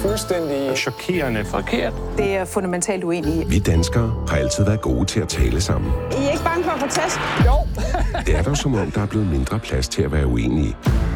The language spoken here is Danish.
fuldstændig chokerende forkert. Det er fundamentalt uenige. Vi danskere har altid været gode til at tale sammen. I er ikke bange for at få tæsk? Jo. Det er dog som om, der er blevet mindre plads til at være uenige.